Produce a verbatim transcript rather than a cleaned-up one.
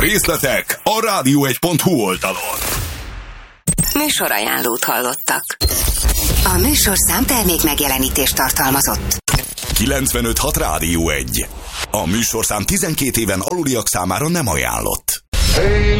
Részletek a rádió egy pont hu oldalon. Műsorajánlót hallottak. A műsorszám termék megjelenítést tartalmazott. kilencvenöt hat Rádió egy. A műsorszám tizenkét éven aluliak számára nem ajánlott. Hey,